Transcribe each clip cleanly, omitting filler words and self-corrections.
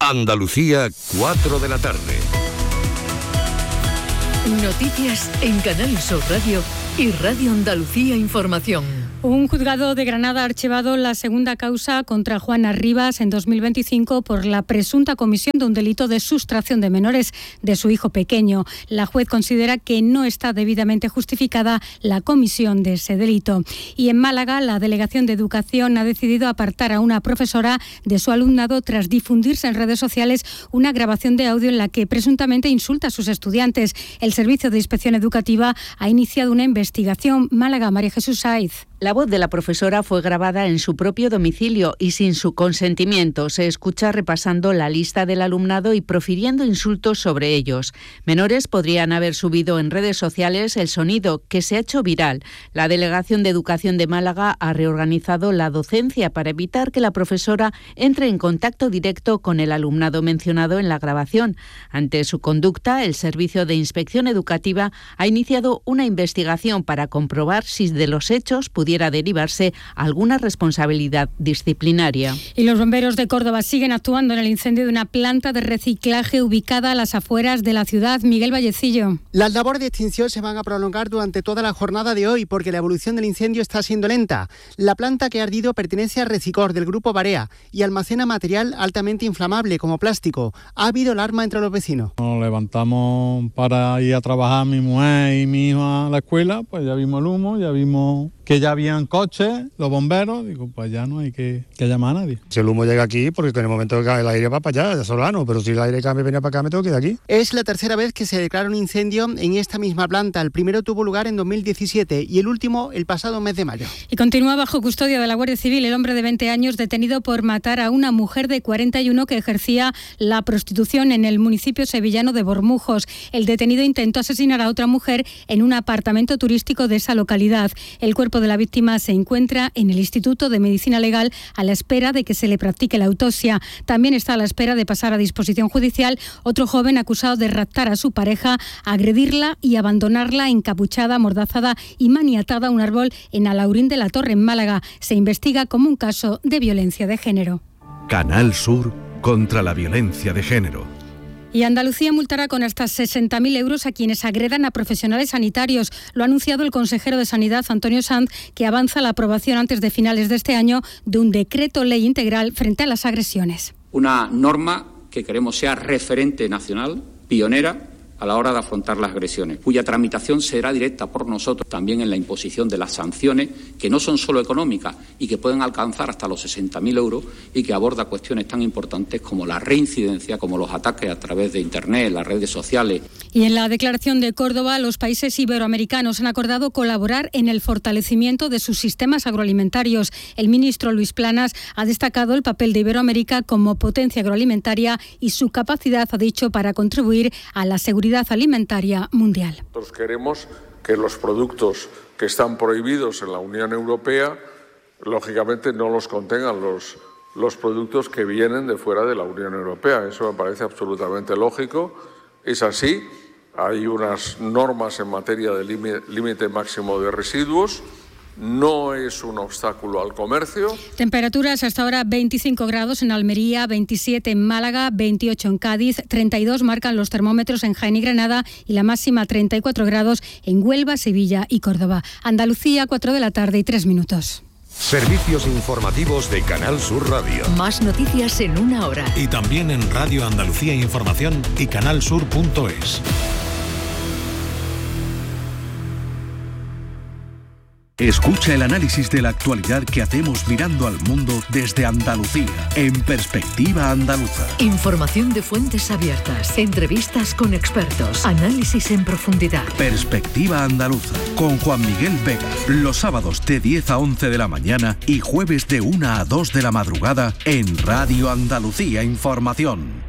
Andalucía, 4 de la tarde. Noticias en Canal Sur Radio y Radio Andalucía Información. Un juzgado de Granada ha archivado la segunda causa contra Juana Rivas en 2025 por la presunta comisión de un delito de sustracción de menores de su hijo pequeño. La juez considera que no está debidamente justificada la comisión de ese delito. Y en Málaga, la Delegación de Educación ha decidido apartar a una profesora de su alumnado tras difundirse en redes sociales una grabación de audio en la que presuntamente insulta a sus estudiantes. El Servicio de Inspección Educativa ha iniciado una investigación. Málaga, María Jesús Saiz. La voz de la profesora fue grabada en su propio domicilio y sin su consentimiento. Se escucha repasando la lista del alumnado y profiriendo insultos sobre ellos. Menores podrían haber subido en redes sociales el sonido, que se ha hecho viral. La Delegación de Educación de Málaga ha reorganizado la docencia para evitar que la profesora entre en contacto directo con el alumnado mencionado en la grabación. Ante su conducta, el Servicio de Inspección Educativa ha iniciado una investigación para comprobar si de los hechos pudiera derivarse alguna responsabilidad disciplinaria. Y los bomberos de Córdoba siguen actuando en el incendio de una planta de reciclaje ubicada a las afueras de la ciudad. Miguel Vallecillo. Las labores de extinción se van a prolongar durante toda la jornada de hoy porque la evolución del incendio está siendo lenta. La planta que ha ardido pertenece a Recicor del grupo Barea y almacena material altamente inflamable como plástico. Ha habido alarma entre los vecinos. Nos levantamos para ir a trabajar mi mujer y mi hijo a la escuela, pues ya vimos el humo, ya vimos que ya habían coches, los bomberos, digo, pues ya no hay que llamar a nadie. Si el humo llega aquí, porque en el momento que cae el aire va para allá, ya solano, pero si el aire cambia venía para acá, me tengo que ir de aquí. Es la tercera vez que se declara un incendio en esta misma planta. El primero tuvo lugar en 2017 y el último el pasado mes de mayo. Y continúa bajo custodia de la Guardia Civil el hombre de 20 años detenido por matar a una mujer de 41 que ejercía la prostitución en el municipio sevillano de Bormujos. El detenido intentó asesinar a otra mujer en un apartamento turístico de esa localidad. El cuerpo de la víctima se encuentra en el Instituto de Medicina Legal a la espera de que se le practique la autopsia. También está a la espera de pasar a disposición judicial otro joven acusado de raptar a su pareja, agredirla y abandonarla encapuchada, amordazada y maniatada a un árbol en Alaurín de la Torre, en Málaga. Se investiga como un caso de violencia de género. Canal Sur contra la violencia de género. Y Andalucía multará con hasta 60.000 euros a quienes agredan a profesionales sanitarios. Lo ha anunciado el consejero de Sanidad, Antonio Sanz, que avanza la aprobación antes de finales de este año de un decreto ley integral frente a las agresiones. Una norma que queremos sea referente nacional, pionera, a la hora de afrontar las agresiones, cuya tramitación será directa por nosotros también en la imposición de las sanciones, que no son solo económicas y que pueden alcanzar hasta los 60.000 euros y que aborda cuestiones tan importantes como la reincidencia, como los ataques a través de Internet, las redes sociales. Y en la declaración de Córdoba, los países iberoamericanos han acordado colaborar en el fortalecimiento de sus sistemas agroalimentarios. El ministro Luis Planas ha destacado el papel de Iberoamérica como potencia agroalimentaria y su capacidad, ha dicho, para contribuir a la seguridad alimentaria mundial. Nosotros queremos que los productos que están prohibidos en la Unión Europea, lógicamente no los contengan los productos que vienen de fuera de la Unión Europea. Eso me parece absolutamente lógico. Es así. Hay unas normas en materia de límite máximo de residuos. No es un obstáculo al comercio. Temperaturas hasta ahora 25 grados en Almería, 27 en Málaga, 28 en Cádiz, 32 marcan los termómetros en Jaén y Granada y la máxima 34 grados en Huelva, Sevilla y Córdoba. Andalucía, 4 de la tarde y 3 minutos. Servicios informativos de Canal Sur Radio. Más noticias en una hora. Y también en Radio Andalucía Información y canalsur.es. Escucha el análisis de la actualidad que hacemos mirando al mundo desde Andalucía, en Perspectiva Andaluza. Información de fuentes abiertas, entrevistas con expertos, análisis en profundidad. Perspectiva Andaluza, con Juan Miguel Vega, los sábados de 10 a 11 de la mañana y jueves de 1 a 2 de la madrugada en Radio Andalucía Información.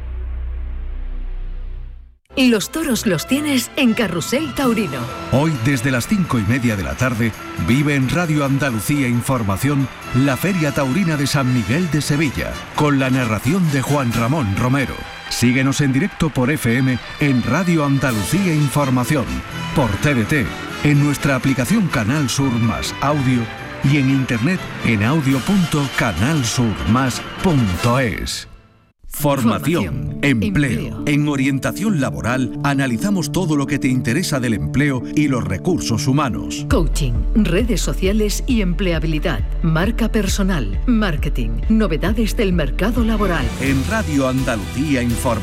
Y los toros los tienes en Carrusel Taurino. Hoy, desde las 5:30 de la tarde, vive en Radio Andalucía Información la Feria Taurina de San Miguel de Sevilla, con la narración de Juan Ramón Romero. Síguenos en directo por FM en Radio Andalucía Información, por TDT, en nuestra aplicación Canal Sur Más Audio y en internet en audio.canalsurmas.es. Formación, empleo. En Orientación Laboral analizamos todo lo que te interesa del empleo y los recursos humanos. Coaching, redes sociales y empleabilidad. Marca personal, marketing, novedades del mercado laboral. En Radio Andalucía Información.